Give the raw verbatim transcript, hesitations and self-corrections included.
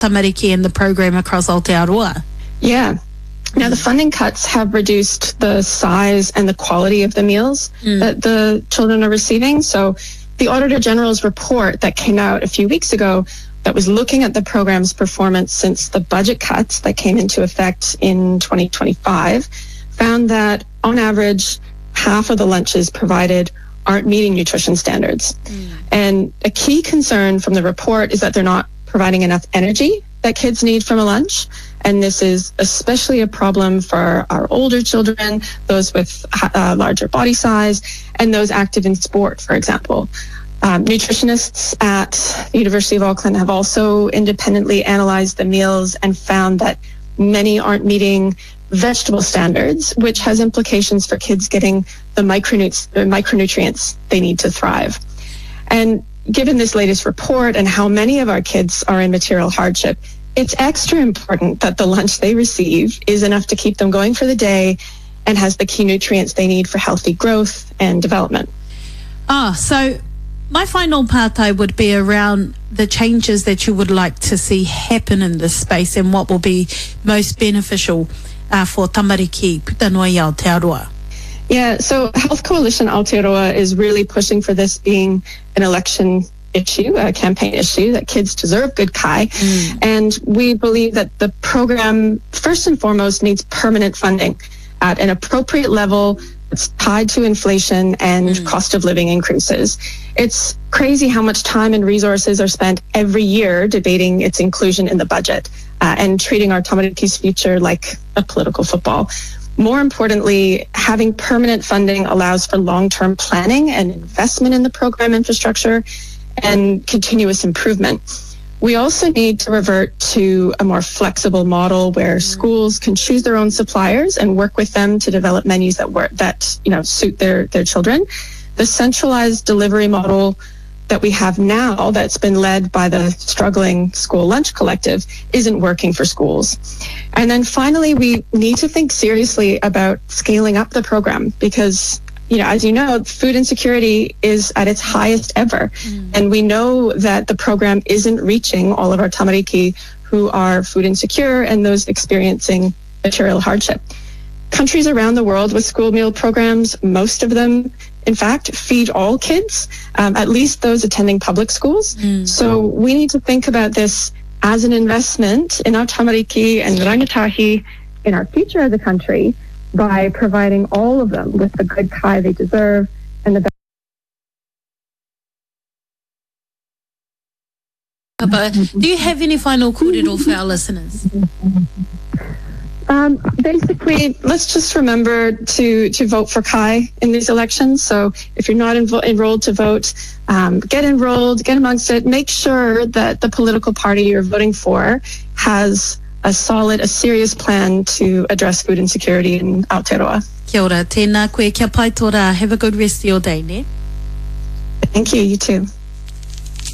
tamariki and the program across Aotearoa? Yeah. Now, the funding cuts have reduced the size and the quality of the meals mm. that the children are receiving. So the Auditor General's report that came out a few weeks ago that was looking at the program's performance since the budget cuts that came into effect in twenty twenty-five found that, on average, half of the lunches provided aren't meeting nutrition standards. Mm. And a key concern from the report is that they're not providing enough energy that kids need from a lunch. And this is especially a problem for our older children, those with uh, larger body size, and those active in sport, for example. Um, nutritionists at the University of Auckland have also independently analyzed the meals and found that many aren't meeting vegetable standards, which has implications for kids getting the micronutrients, the micronutrients they need to thrive. And given this latest report and how many of our kids are in material hardship, it's extra important that the lunch they receive is enough to keep them going for the day and has the key nutrients they need for healthy growth and development. Ah, so my final partai would be around the changes that you would like to see happen in this space and what will be most beneficial uh, for tamariki, Putanui Aotearoa. Yeah, so Health Coalition Aotearoa is really pushing for this being an election issue, a campaign issue, that kids deserve good kai. Mm. And we believe that the program, first and foremost, needs permanent funding at an appropriate level that's tied to inflation and mm. cost of living increases. It's crazy how much time and resources are spent every year debating its inclusion in the budget uh, and treating our tamariki's future like a political football. More importantly, having permanent funding allows for long-term planning and investment in the program infrastructure and continuous improvement. We also need to revert to a more flexible model where schools can choose their own suppliers and work with them to develop menus that work, that you know suit their their children. The centralized delivery model that we have now, that's been led by the struggling School Lunch Collective, isn't working for schools. And then finally, we need to think seriously about scaling up the program because, you know, as you know, food insecurity is at its highest ever. Mm. And we know that the program isn't reaching all of our tamariki who are food insecure and those experiencing material hardship. Countries around the world with school meal programs, most of them, in fact, feed all kids, um, at least those attending public schools. Mm. So we need to think about this as an investment in our tamariki and rangatahi, in our future as a country, by providing all of them with the good kai they deserve and the best. Papa, do you have any final kōrero for our listeners? Um, basically, let's just remember to, to vote for kai in these elections. So if you're not envo- enrolled to vote, um, get enrolled, get amongst it. Make sure that the political party you're voting for has a solid, a serious plan to address food insecurity in Aotearoa. Kia ora, tēnā koe kia pai tō rā. Have a good rest of your day, ne? Thank you, you too.